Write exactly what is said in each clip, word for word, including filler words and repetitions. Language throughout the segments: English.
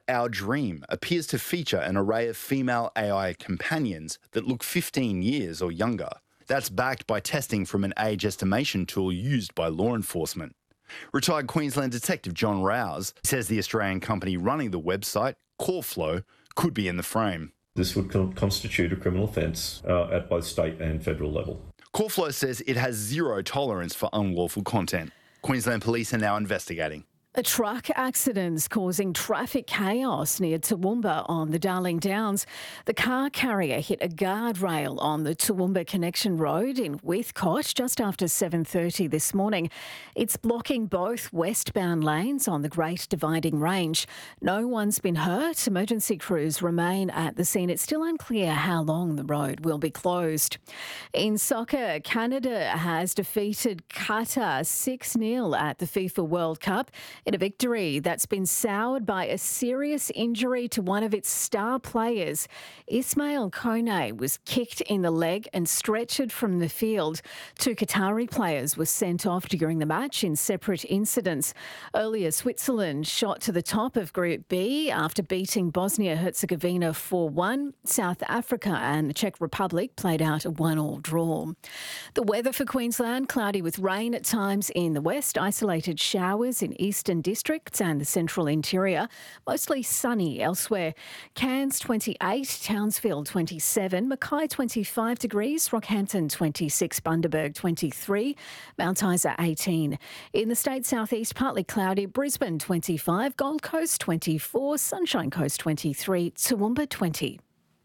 Our Dream appears to feature an array of female A I companions that look fifteen years or younger. That's backed by testing from an age estimation tool used by law enforcement. Retired Queensland Detective John Rouse says the Australian company running the website, CallFlow, could be in the frame. This would con- constitute a criminal offence uh, at both state and federal level. CallFlow says it has zero tolerance for unlawful content. Queensland Police are now investigating. A truck accident's causing traffic chaos near Toowoomba on the Darling Downs. The car carrier hit a guardrail on the Toowoomba Connection Road in Withcott just after seven thirty this morning. It's blocking both westbound lanes on the Great Dividing Range. No one's been hurt. Emergency crews remain at the scene. It's still unclear how long the road will be closed. In soccer, Canada has defeated Qatar six nil at the FIFA World Cup. In a victory that's been soured by a serious injury to one of its star players. Ismail Kone was kicked in the leg and stretchered from the field. Two Qatari players were sent off during the match in separate incidents. Earlier, Switzerland shot to the top of Group B after beating Bosnia-Herzegovina four one. South Africa and the Czech Republic played out a one all draw. The weather for Queensland, cloudy with rain at times in the west, isolated showers in eastern districts and the central interior, mostly sunny elsewhere. Cairns twenty-eight, Townsville twenty-seven, Mackay twenty-five degrees, Rockhampton twenty-six, Bundaberg twenty-three, Mount Isa eighteen. In the state southeast, partly cloudy, Brisbane twenty-five, Gold Coast twenty-four, Sunshine Coast twenty-three, Toowoomba twenty.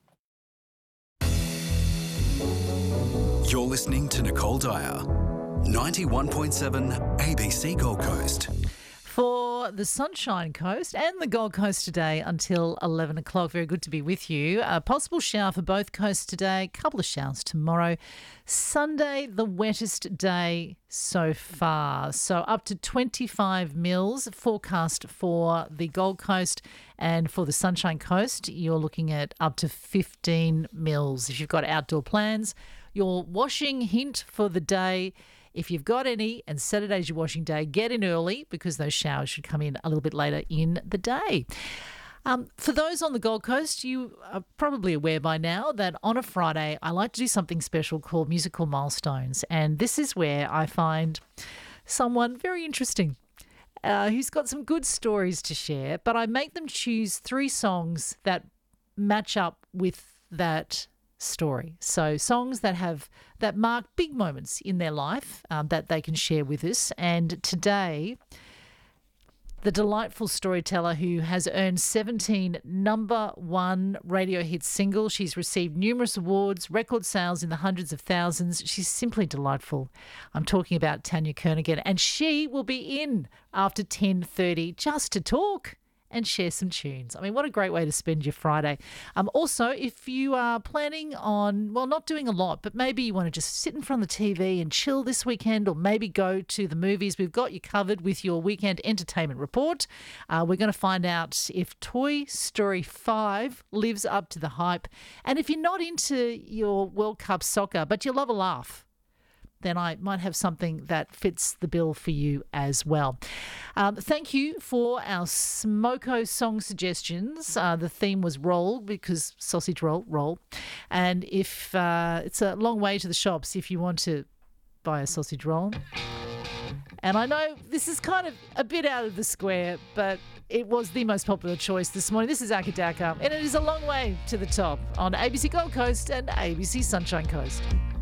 You're listening to Nicole Dyer, ninety-one point seven A B C Gold Coast. For the Sunshine Coast and the Gold Coast today until eleven o'clock. Very good to be with you. A possible shower for both coasts today, a couple of showers tomorrow. Sunday, the wettest day so far. So up to twenty-five mils forecast for the Gold Coast, and for the Sunshine Coast, you're looking at up to fifteen mils. If you've got outdoor plans, your washing hint for the day, if you've got any, and Saturday's your washing day, get in early because those showers should come in a little bit later in the day. Um, for those on the Gold Coast, you are probably aware by now that on a Friday I like to do something special called Musical Milestones, and this is where I find someone very interesting uh, who's got some good stories to share, but I make them choose three songs that match up with that story. So songs that have that mark big moments in their life um, that they can share with us. And today, the delightful storyteller who has earned seventeen number one radio hit singles. She's received numerous awards, record sales in the hundreds of thousands. She's simply delightful. I'm talking about Tanya Kernaghan, and she will be in after ten thirty just to talk and share some tunes. I mean, what a great way to spend your Friday. Um, also, if you are planning on, well, not doing a lot, but maybe you want to just sit in front of the T V and chill this weekend, or maybe go to the movies, we've got you covered with your weekend entertainment report. Uh, we're going to find out if Toy Story five lives up to the hype. And if you're not into your World Cup soccer, but you love a laugh, then I might have something that fits the bill for you as well. Um, thank you for our Smoko song suggestions. Uh, the theme was roll, because sausage roll, roll. And if uh, it's a long way to the shops if you want to buy a sausage roll. And I know this is kind of a bit out of the square, but it was the most popular choice this morning. This is Akadaka, and it is a long way to the top on A B C Gold Coast and A B C Sunshine Coast.